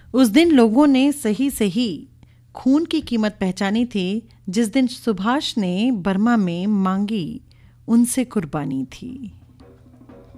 उस दिन लोगों ने सही सही खून की कीमत पहचानी थी जिस दिन सुभाष ने बर्मा में मांगी उनसे कुर्बानी थी।